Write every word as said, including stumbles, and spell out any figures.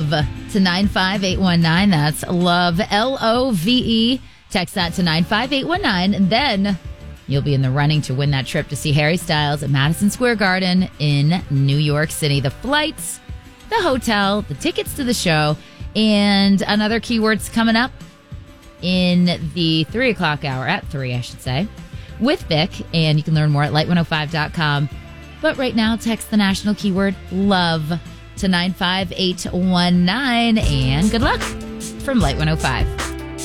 LOVE to nine five eight one nine. That's LOVE, L O V E. Text that to nine five eight one nine, and then you'll be in the running to win that trip to see Harry Styles at Madison Square Garden in New York City. The flights, the hotel, the tickets to the show, and another keyword's coming up in the three o'clock hour, at three, I should say, with Vic, and you can learn more at light one oh five dot com. But right now, text the national keyword LOVE to nine five eight one nine, and good luck from Light one oh five.